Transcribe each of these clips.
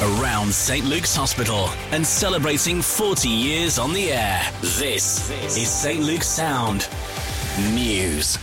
around St Luke's Hospital and celebrating 40 years on the air. This is St Luke's Sound News.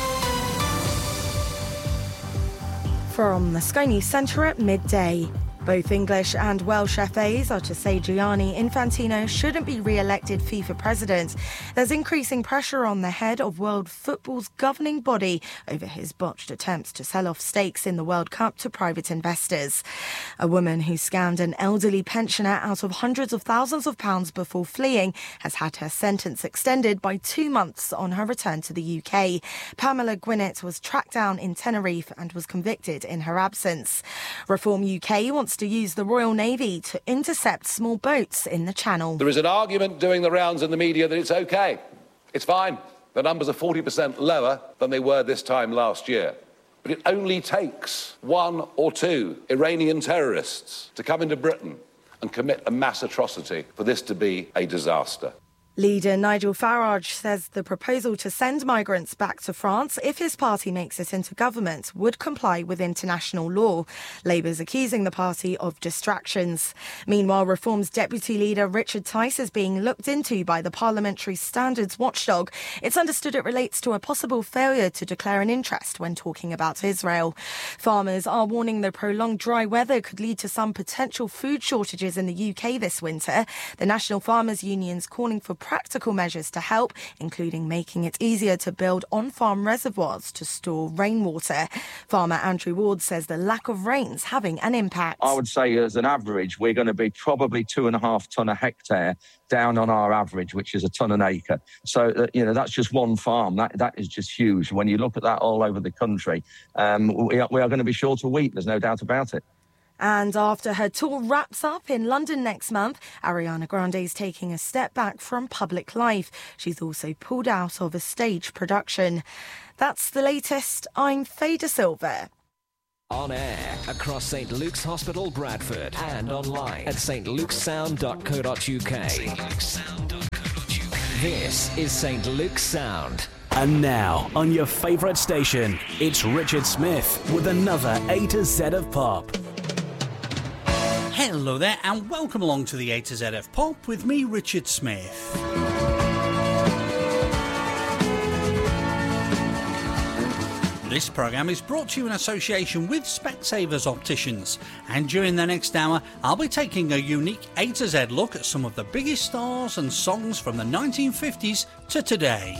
From the Sky News Centre at midday. Both English and Welsh FAs are to say Gianni Infantino shouldn't be re-elected FIFA president. There's increasing pressure on the head of World Football's governing body over his botched attempts to sell off stakes in the World Cup to private investors. A woman who scammed an elderly pensioner out of hundreds of thousands of pounds before fleeing has had her sentence extended by 2 months on her return to the UK. Pamela Gwinnett was tracked down in Tenerife and was convicted in her absence. Reform UK wants to use the Royal Navy to intercept small boats in the Channel. There is an argument doing the rounds in the media that it's OK. It's fine. The numbers are 40% lower than they were this time last year. But it only takes 1 or 2 Iranian terrorists to come into Britain and commit a mass atrocity for this to be a disaster. Leader Nigel Farage says the proposal to send migrants back to France, if his party makes it into government, would comply with international law. Labour's accusing the party of distractions. Meanwhile, Reform's deputy leader Richard Tice is being looked into by the Parliamentary Standards Watchdog. It's understood it relates to a possible failure to declare an interest when talking about Israel. Farmers are warning the prolonged dry weather could lead to some potential food shortages in the UK this winter. The National Farmers Union's calling for practical measures to help, including making it easier to build on-farm reservoirs to store rainwater. Farmer Andrew Ward says the lack of rain's having an impact. I would say as an average, we're going to be probably 2.5 tonne a hectare down on our average, which is a tonne an acre. So, that's just one farm. That is just huge. When you look at that all over the country, we are going to be short of wheat. There's no doubt about it. And after her tour wraps up in London next month, Ariana Grande is taking a step back from public life. She's also pulled out of a stage production. That's the latest. I'm Faye De Silva. On air across St Luke's Hospital, Bradford, and online at stlukessound.co.uk. This is St Luke's Sound. And now, on your favourite station, it's Richard Smith with another A to Z of Pop. Hello there and welcome along to the A to Z of Pop with me, Richard Smith. This programme is brought to you in association with Specsavers Opticians, and during the next hour I'll be taking a unique A to Z look at some of the biggest stars and songs from the 1950s to today.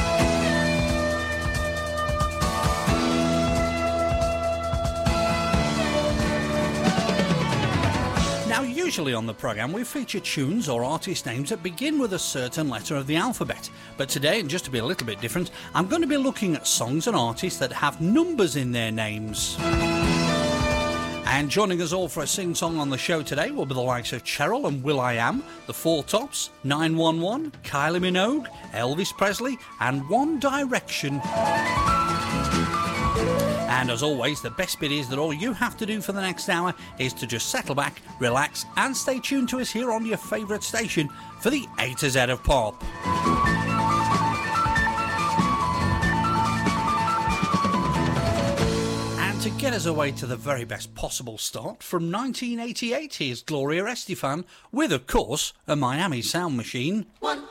Now, usually on the programme we feature tunes or artist names that begin with a certain letter of the alphabet. But today, and just to be a little bit different, I'm going to be looking at songs and artists that have numbers in their names. And joining us all for a sing-song on the show today will be the likes of Cheryl and will.i.am, the Four Tops, 911, Kylie Minogue, Elvis Presley and One Direction. And as always, the best bit is that all you have to do for the next hour is to just settle back, relax and stay tuned to us here on your favourite station for the A to Z of Pop. And to get us away to the very best possible start, from 1988, here's Gloria Estefan with, of course, a Miami Sound Machine.